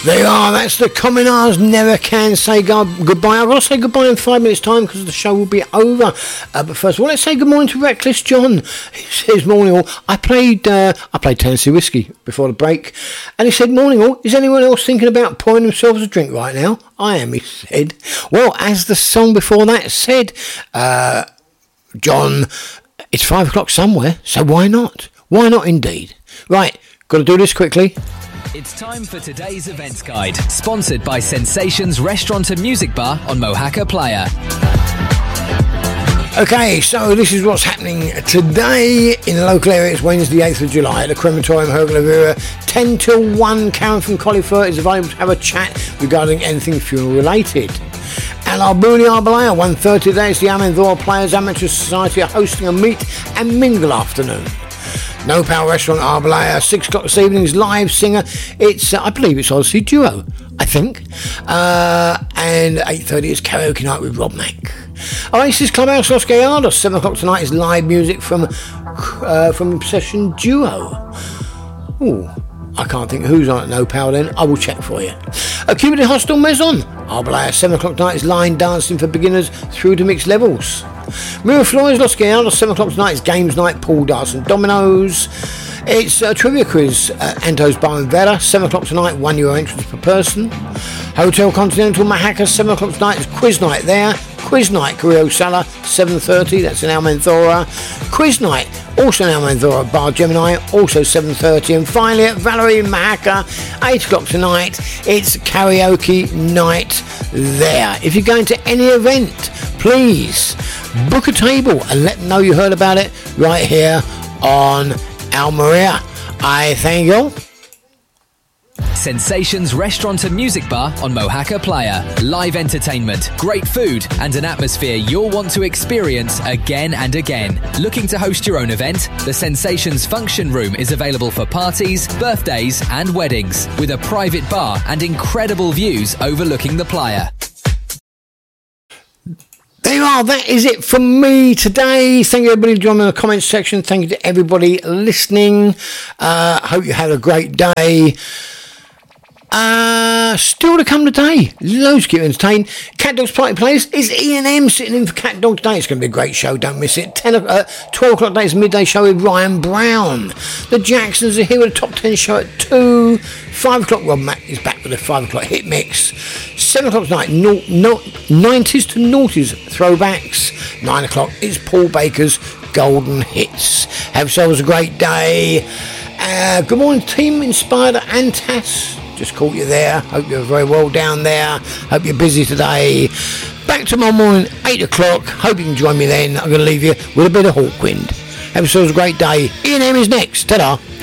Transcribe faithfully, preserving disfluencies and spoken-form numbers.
They are, that's the Communards, Never Can Say go- Goodbye. I've got to say goodbye in five minutes time because the show will be over. Uh, but first of all, let's say good morning to Reckless John. He says, morning all. I played uh, I played Tennessee Whiskey before the break. And he said, morning all. Is anyone else thinking about pouring themselves a drink right now? I am, he said. Well, as the song before that said, uh, John, it's five o'clock somewhere, so why not? Why not indeed? Right, got to do this quickly. It's time for today's events guide, sponsored by Sensations Restaurant and Music Bar on Mohaca Playa. Okay, so this is what's happening today in the local area. It's Wednesday, eighth of July at the Crematorium, Hergla, ten till one. Karen from Collyford is available to have a chat regarding anything funeral related. Al Arbuni Arbalaya, one thirty today. It's the Amenthor Players Amateur Society are hosting a meet and mingle afternoon. No Power Restaurant Arbalaya, six o'clock this evening's live singer. It's, uh, I believe it's Odyssey Duo, I think. Uh, and eight thirty is karaoke night with Rob Mack. Oasis Clubhouse Los Gallardos, seven o'clock tonight is live music from uh, from Obsession Duo. Ooh, I can't think who's on at No Power then. I will check for you. A Cupid Hostel Maison Arbalaya, seven o'clock tonight is line dancing for beginners through to mixed levels. Miraflores Los Gallardos, seven o'clock tonight is games night, pool, darts and dominoes. It's a trivia quiz at Anto's Bar in Vera, seven o'clock tonight, one euro entrance per person. Hotel Continental Mohaca, seven o'clock tonight is quiz night there. Quiz night, Carrillo Sala, seven thirty, that's in Almanzora. Quiz night, also in Almanzora, Bar Gemini, also seven thirty. And finally at Valerie in Mohaca, eight o'clock tonight, it's karaoke night there. If you're going to any event, please book a table and let them know you heard about it right here on Almeria. I thank you all. Sensations Restaurant and Music Bar on Mohaca Playa. Live entertainment, great food, and an atmosphere you'll want to experience again and again. Looking to host your own event? The Sensations Function Room is available for parties, birthdays, and weddings, with a private bar and incredible views overlooking the playa. There you are, that is it from me today. Thank you everybody joining in the comments section. Thank you to everybody listening. I uh, hope you had a great day. Uh, still to come today, loads to keep you entertained. Cat Dog's Party Place is E and M sitting in for Cat Dog today. It's going to be a great show, don't miss it. ten, uh, twelve o'clock today is a midday show with Ryan Brown. The Jacksons are here with a top ten show at two. five o'clock, Rob Mack is back with a five o'clock hit mix. seven o'clock tonight, no, no, nineties to noughties throwbacks. nine o'clock is Paul Baker's Golden Hits. Have yourselves a great day. Uh, good morning, Team Inspired and Tass. Just caught you there. Hope you're very well down there. Hope you're busy today. Back tomorrow morning, eight o'clock. Hope you can join me then. I'm going to leave you with a bit of Hawkwind. Have yourselves a great day. E and M is next. Ta-da.